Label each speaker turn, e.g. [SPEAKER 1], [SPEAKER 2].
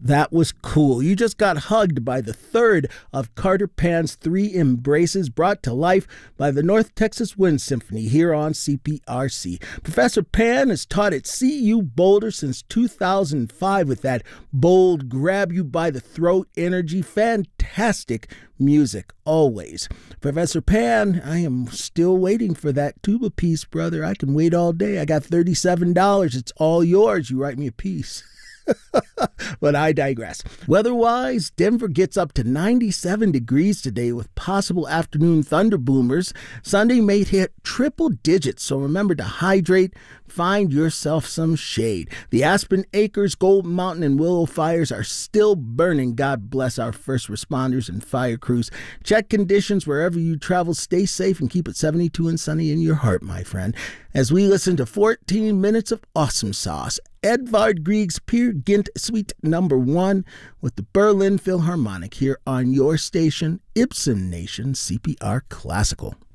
[SPEAKER 1] That was cool. You just got hugged by the third of Carter Pan's three embraces brought to life by the North Texas Wind Symphony here on CPRC. Professor Pan has taught at CU Boulder since 2005 with that bold, grab you by the throat energy. Fantastic music, always. Professor Pan, I am still waiting for that tuba piece, brother. I can wait all day. I got $37. It's all yours. You write me a piece. But I digress. Weather-wise, Denver gets up to 97 degrees today with possible afternoon thunder boomers. Sunday may hit triple digits, so remember to hydrate. Find yourself some shade. The Aspen Acres, Golden Mountain, and Willow fires are still burning. God bless our first responders and fire crews. Check conditions wherever you travel. Stay safe and keep it 72 and sunny in your heart, my friend. As we listen to 14 minutes of awesome sauce, Edvard Grieg's Peer Gynt Suite number 1 with the Berlin Philharmonic here on your station, Ibsen Nation CPR Classical.